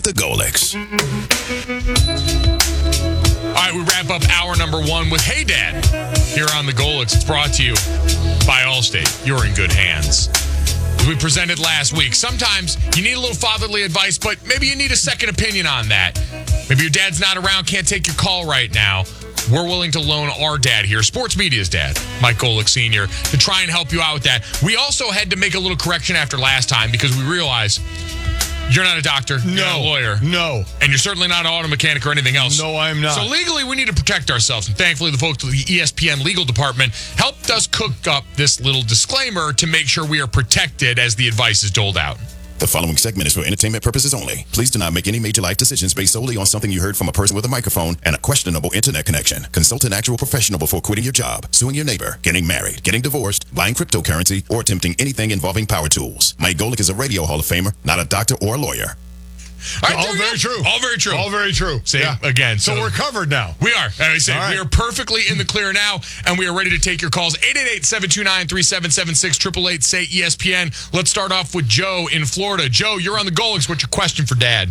The Golics. All right, we wrap up hour number one with Hey Dad here on The Golics. It's brought to you by Allstate. You're in good hands. As we presented last week, sometimes you need a little fatherly advice, but maybe you need a second opinion on that. Maybe your dad's not around, can't take your call right now. We're willing to loan our dad here, sports media's dad, Mike Golic Sr., to try and help you out with that. We also had to make a little correction after last time because we realized you're not a doctor, you're not a lawyer. No. And you're certainly not an auto mechanic or anything else. No, I'm not. So legally, we need to protect ourselves. And thankfully, the folks at the ESPN legal department helped us cook up this little disclaimer to make sure we are protected as the advice is doled out. The following segment is for entertainment purposes only. Please do not make any major life decisions based solely on something you heard from a person with a microphone and a questionable internet connection. Consult an actual professional before quitting your job, suing your neighbor, getting married, getting divorced, buying cryptocurrency, or attempting anything involving power tools. Mike Golic is a radio Hall of Famer, not a doctor or a lawyer. All very true. All very true. All very true. See, again. So we're covered now. We are. As I said, All right. we are perfectly in the clear now, and we are ready to take your calls. 888-729-3776, 888-SAY-ESPN. Let's start off with Joe in Florida. Joe, you're on the Golics. What's your question for Dad?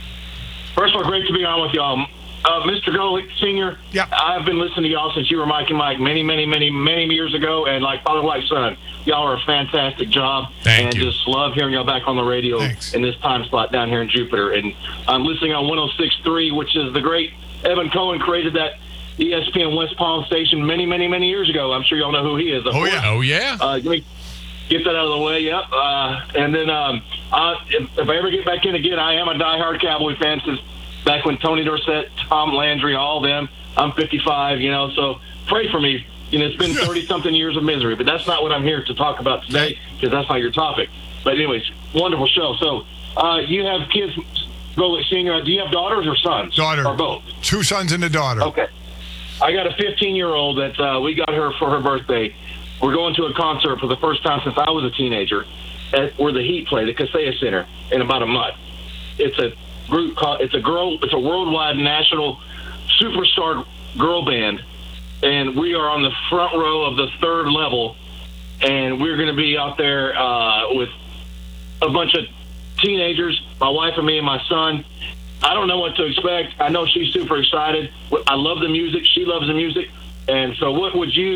First of all, great to be on with y'all. Mr. Golic Sr., Yeah. I've been listening to y'all since you were Mike and Mike many years ago, and like father, like son. Y'all are a fantastic job. Thank you. Just love hearing y'all back on the radio Thanks. in this time slot down here in Jupiter. And I'm listening on 106.3, which is the great Evan Cohen created that ESPN West Palm station many years ago. I'm sure y'all know who he is. Oh, yeah. Let me get that out of the way. Yep. And then if I ever get back in again, I am a diehard Cowboy fan since back when Tony Dorsett, Tom Landry, all them. I'm 55, so pray for me. It's been 30-something years of misery, but that's not what I'm here to talk about today because that's not your topic. But anyways, wonderful show. So you have kids, Golic Senior. Do you have daughters or sons? Daughter. Or both? 2 sons and a daughter. Okay. I got a 15-year-old that we got her for her birthday. We're going to a concert for the first time since I was a teenager where the Heat play, the Kaseya Center, in about a month. It's a group called, it's a worldwide national superstar girl band. And we are on the front row of the third level, and we're going to be out there with a bunch of teenagers, my wife and me and my son. I don't know what to expect. I know she's super excited. I love the music. She loves the music. And so what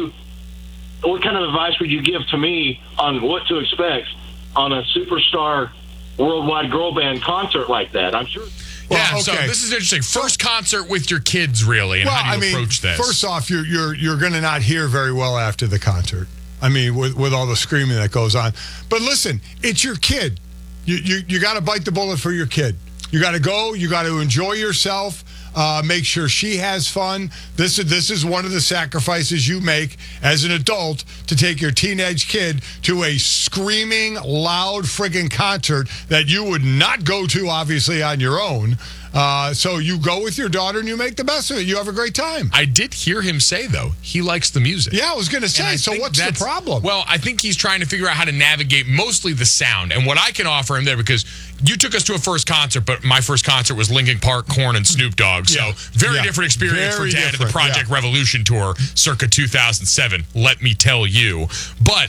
kind of advice would you give to me on what to expect on a superstar worldwide girl band concert like that? I'm sure. Yeah, Well, so okay. this is interesting. First concert with your kids, really, and how do you approach this? First off, you're going to not hear very well after the concert. I mean, with all the screaming that goes on. But listen, it's your kid. You got to bite the bullet for your kid. You got to go. You got to enjoy yourself. Make sure she has fun. This is one of the sacrifices you make as an adult to take your teenage kid to a screaming, loud friggin' concert that you would not go to, obviously, on your own. So you go with your daughter and you make the best of it. You have a great time. I did hear him say, though, he likes the music. Yeah, I was going to say, so what's the problem? Well, I think he's trying to figure out how to navigate mostly the sound. And what I can offer him there, because you took us to a first concert, but my first concert was Linkin Park, Korn, and Snoop Dogg. So very different experience for Dad at the Project Revolution Tour circa 2007, let me tell you. But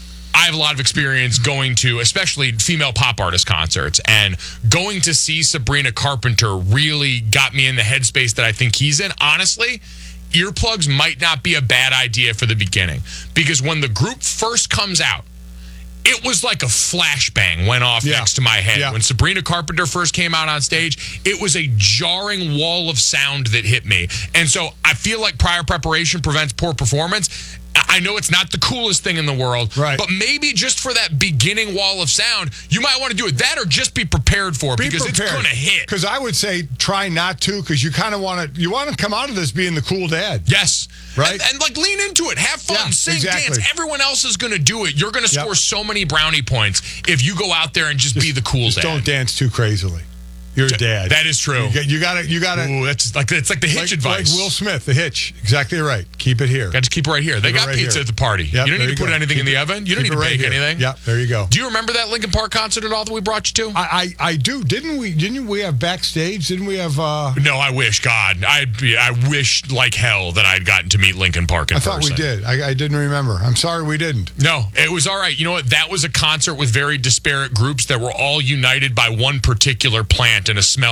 I have a lot of experience going to, especially female pop artist concerts, and going to see Sabrina Carpenter really got me in the headspace that I think he's in. Honestly, earplugs might not be a bad idea for the beginning, because when the group first comes out, it was like a flashbang went off next to my head. Yeah. When Sabrina Carpenter first came out on stage, it was a jarring wall of sound that hit me. And so I feel like prior preparation prevents poor performance. I know it's not the coolest thing in the world, right, but maybe just for that beginning wall of sound, you might want to do it. That or just be prepared for it, because it's going to hit. Because I would say try not to, because you kind of want to come out of this being the cool dad. Yes. Right? And like lean into it. Have fun. Sing, exactly. dance. Everyone else is going to do it. You're going to score so many brownie points if you go out there and just be the cool dad. Don't dance too crazily. You're a dad. That is true. You got to. Ooh, it's like the Hitch advice. Like Will Smith, the Hitch. Exactly right. Keep it here. Got to keep it right here. They got pizza at the party. Yep, you don't need to put anything in the oven. You don't need to bake anything. Yeah, there you go. Do you remember that Linkin Park concert at all that we brought you to? I do. Didn't we have backstage? Didn't we have? No, I wish, God. I wish like hell that I'd gotten to meet Linkin Park in person. I thought we did. I didn't remember. I'm sorry we didn't. No, it was all right. You know what? That was a concert with very disparate groups that were all united by one particular plant and a smell